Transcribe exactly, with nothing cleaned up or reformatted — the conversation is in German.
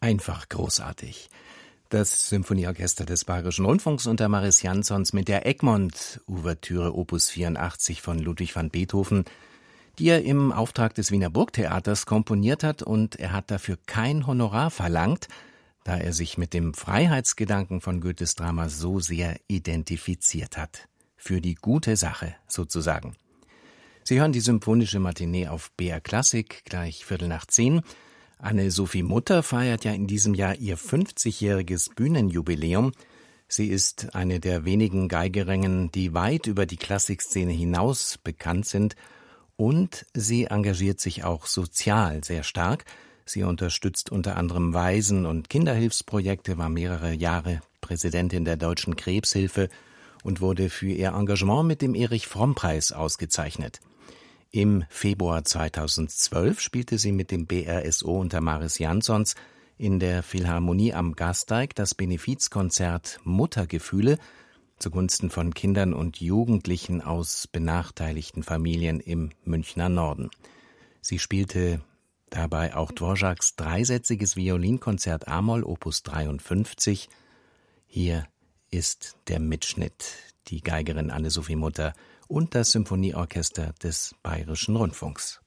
Einfach großartig. Das Symphonieorchester des Bayerischen Rundfunks unter Mariss Jansons mit der Egmont-Ouvertüre Opus vierundachtzig von Ludwig van Beethoven, die er im Auftrag des Wiener Burgtheaters komponiert hat, und er hat dafür kein Honorar verlangt, da er sich mit dem Freiheitsgedanken von Goethes Drama so sehr identifiziert hat. Für die gute Sache sozusagen. Sie hören die symphonische Matinee auf B R Klassik, gleich Viertel nach zehn. Anne-Sophie Mutter feiert ja in diesem Jahr ihr fünfzigjähriges Bühnenjubiläum. Sie ist eine der wenigen Geigerinnen, die weit über die Klassikszene hinaus bekannt sind, und sie engagiert sich auch sozial sehr stark. Sie unterstützt unter anderem Waisen- und Kinderhilfsprojekte, war mehrere Jahre Präsidentin der Deutschen Krebshilfe und wurde für ihr Engagement mit dem Erich-Fromm-Preis ausgezeichnet. Im Februar zweitausendzwölf spielte sie mit dem B R S O unter Mariss Jansons in der Philharmonie am Gasteig das Benefizkonzert Muttergefühle zugunsten von Kindern und Jugendlichen aus benachteiligten Familien im Münchner Norden. Sie spielte dabei auch Dvořáks dreisätziges Violinkonzert a-Moll Opus dreiundfünfzig. Hier ist der Mitschnitt, die Geigerin Anne-Sophie Mutter und das Symphonieorchester des Bayerischen Rundfunks.